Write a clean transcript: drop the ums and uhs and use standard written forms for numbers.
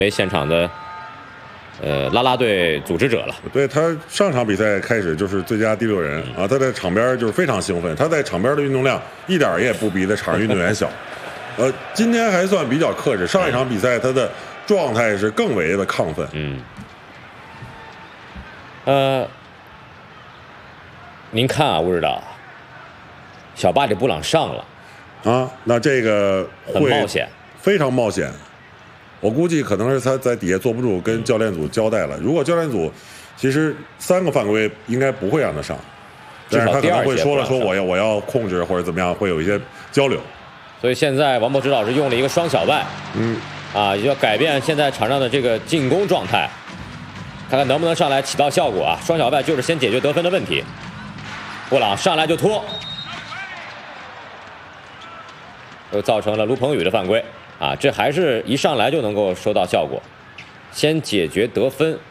为现场的啦啦队组织者了。 对，他上场比赛开始就是最佳第6人啊，他在场边就是非常兴奋，他在场边的运动量一点也不比在场上运动员小。今天还算比较克制，上一场比赛他的状态是更为的亢奋。 您看啊，吴指导，小巴里布朗上了啊，那这个很冒险， 非常冒险。我估计可能是他在底下坐不住，跟教练组交代了。如果教练组其实3个犯规应该不会让他上，但是他可能会说我要控制或者怎么样，会有一些交流。 所以现在王博指导是用了一个双小外，也要改变现在场上的这个进攻状态，看看能不能上来起到效果啊。双小外就是先解决得分的问题。布朗上来就拖，又造成了卢鹏宇的犯规啊！这还是一上来就能够收到效果，先解决得分。